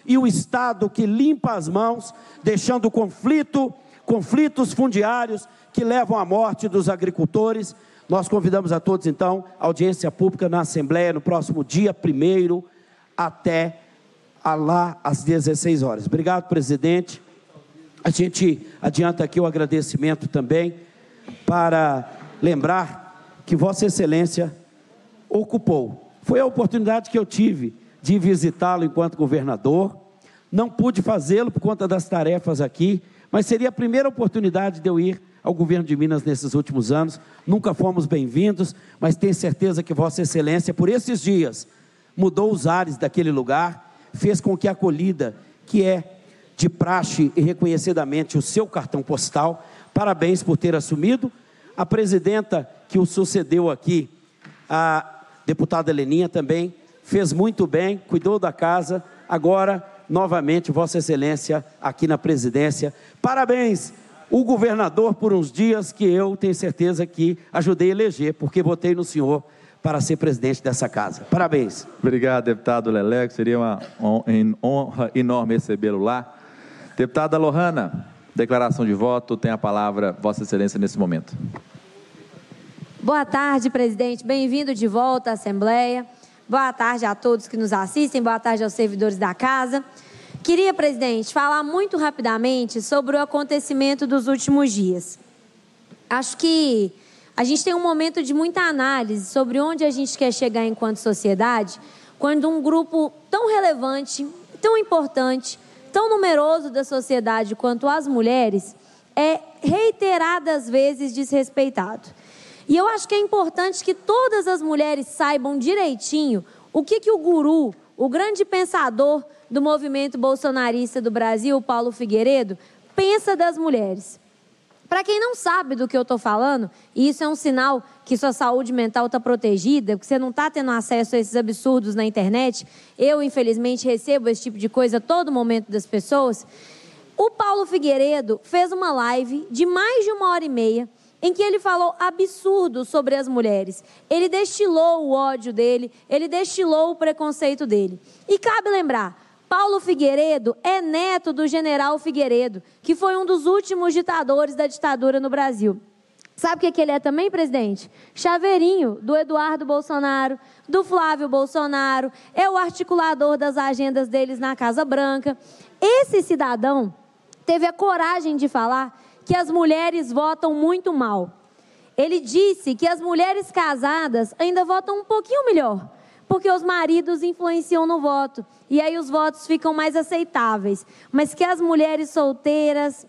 e o Estado que limpa as mãos, deixando conflitos fundiários que levam à morte dos agricultores. Nós convidamos a todos, então, a audiência pública na Assembleia no próximo dia 1º até lá às 16 horas. Obrigado, presidente. A gente adianta aqui o agradecimento também para lembrar que Vossa Excelência ocupou. Foi a oportunidade que eu tive de visitá-lo enquanto governador. Não pude fazê-lo por conta das tarefas aqui, mas seria a primeira oportunidade de eu ir ao governo de Minas nesses últimos anos. Nunca fomos bem-vindos, mas tenho certeza que Vossa Excelência, por esses dias, mudou os ares daquele lugar, fez com que a acolhida, que é de praxe e reconhecidamente o seu cartão postal, parabéns por ter assumido. A presidenta que o sucedeu aqui, a deputada Heleninha, também fez muito bem, cuidou da casa. Agora, novamente, Vossa Excelência aqui na presidência. Parabéns, o governador, por uns dias que eu tenho certeza que ajudei a eleger, porque votei no senhor para ser presidente dessa casa. Parabéns. Obrigado, deputado Leleco. Seria uma honra enorme recebê-lo lá. Deputada Lohana, declaração de voto. Tem a palavra Vossa Excelência nesse momento. Boa tarde, presidente. Bem-vindo de volta à Assembleia. Boa tarde a todos que nos assistem. Boa tarde aos servidores da casa. Queria, presidente, falar muito rapidamente sobre o acontecimento dos últimos dias. Acho que a gente tem um momento de muita análise sobre onde a gente quer chegar enquanto sociedade, quando um grupo tão relevante, tão importante, tão numeroso da sociedade quanto as mulheres, é reiteradas vezes desrespeitado. E eu acho que é importante que todas as mulheres saibam direitinho o que o guru, o grande pensador do movimento bolsonarista do Brasil, Paulo Figueiredo, pensa das mulheres. Para quem não sabe do que eu estou falando, e isso é um sinal que sua saúde mental está protegida, porque você não está tendo acesso a esses absurdos na internet, eu, infelizmente, recebo esse tipo de coisa a todo momento das pessoas. O Paulo Figueiredo fez uma live de mais de 1h30, em que ele falou absurdos sobre as mulheres. Ele destilou o ódio dele, ele destilou o preconceito dele. E cabe lembrar, Paulo Figueiredo é neto do general Figueiredo, que foi um dos últimos ditadores da ditadura no Brasil. Sabe o que ele é também, presidente? Chaveirinho do Eduardo Bolsonaro, do Flávio Bolsonaro, é o articulador das agendas deles na Casa Branca. Esse cidadão teve a coragem de falar que as mulheres votam muito mal. Ele disse que as mulheres casadas ainda votam um pouquinho melhor, porque os maridos influenciam no voto, e aí os votos ficam mais aceitáveis. Mas que as mulheres solteiras,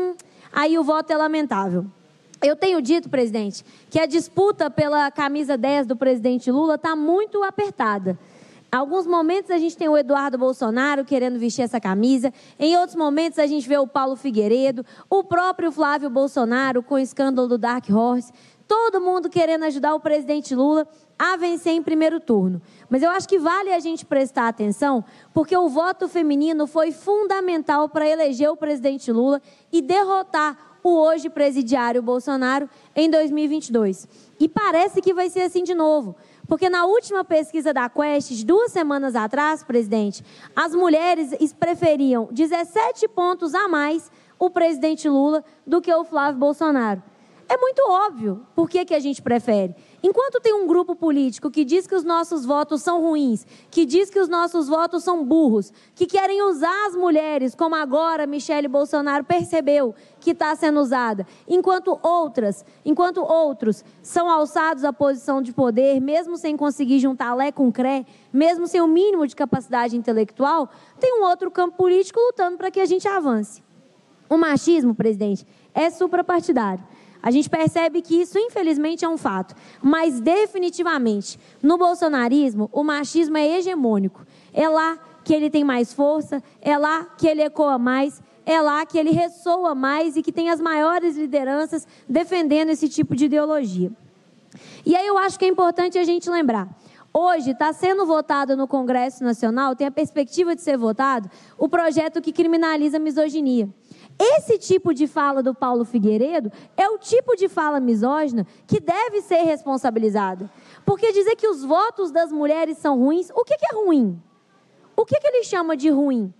aí o voto é lamentável. Eu tenho dito, presidente, que a disputa pela camisa 10 do presidente Lula está muito apertada. Em alguns momentos a gente tem o Eduardo Bolsonaro querendo vestir essa camisa, em outros momentos a gente vê o Paulo Figueiredo, o próprio Flávio Bolsonaro com o escândalo do Dark Horse, todo mundo querendo ajudar o presidente Lula a vencer em primeiro turno. Mas eu acho que vale a gente prestar atenção, porque o voto feminino foi fundamental para eleger o presidente Lula e derrotar o hoje presidiário Bolsonaro em 2022. E parece que vai ser assim de novo, porque na última pesquisa da Quest, 2 semanas atrás, presidente, as mulheres preferiam 17 pontos a mais o presidente Lula do que o Flávio Bolsonaro. É muito óbvio por que a gente prefere. Enquanto tem um grupo político que diz que os nossos votos são ruins, que diz que os nossos votos são burros, que querem usar as mulheres, como agora Michele Bolsonaro percebeu que está sendo usada, enquanto outros são alçados à posição de poder, mesmo sem conseguir juntar Lé com Cré, mesmo sem o mínimo de capacidade intelectual, tem um outro campo político lutando para que a gente avance. O machismo, presidente, é suprapartidário. A gente percebe que isso, infelizmente, é um fato. Mas, definitivamente, no bolsonarismo, o machismo é hegemônico. É lá que ele tem mais força, é lá que ele ecoa mais, é lá que ele ressoa mais e que tem as maiores lideranças defendendo esse tipo de ideologia. E aí eu acho que é importante a gente lembrar. Hoje está sendo votado no Congresso Nacional, tem a perspectiva de ser votado, o projeto que criminaliza a misoginia. Esse tipo de fala do Paulo Figueiredo é o tipo de fala misógina que deve ser responsabilizada. Porque dizer que os votos das mulheres são ruins, o que é ruim? O que ele chama de ruim?